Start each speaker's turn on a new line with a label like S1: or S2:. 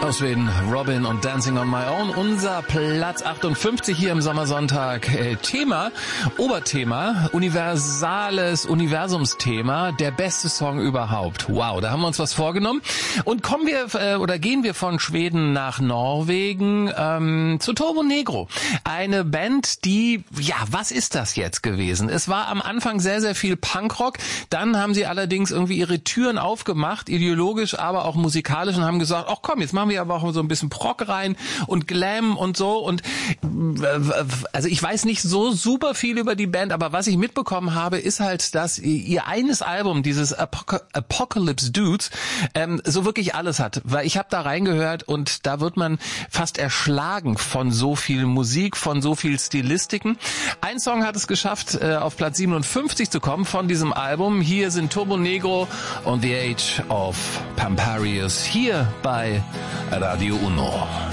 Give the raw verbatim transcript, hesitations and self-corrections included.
S1: Aus Schweden, Robin und Dancing on My Own. Unser Platz achtundfünfzig hier im Sommersonntag. Äh, Thema, Oberthema, universales Universumsthema, der beste Song überhaupt. Wow, da haben wir uns was vorgenommen. Und kommen wir äh, oder gehen wir von Schweden nach Norwegen ähm, zu Turbo Negro. Eine Band, die, ja, was ist das jetzt gewesen? Es war am Anfang sehr, sehr viel Punkrock. Dann haben sie allerdings irgendwie ihre Türen aufgemacht, ideologisch, aber auch musikalisch, und haben gesagt, ach komm, jetzt machen wir aber auch so ein bisschen Prog rein und Glam und so. Und also ich weiß nicht so super viel über die Band, aber was ich mitbekommen habe, ist halt, dass ihr eines Album, dieses Apoc- Apocalypse Dudes, ähm, so wirklich alles hat. Weil ich habe da reingehört und da wird man fast erschlagen von so viel Musik, von so viel Stilistiken. Ein Song hat es geschafft, äh, auf Platz siebenundfünfzig zu kommen von diesem Album. Hier sind Turbo Negro und The Age of Pamparius hier bei Radio Uno.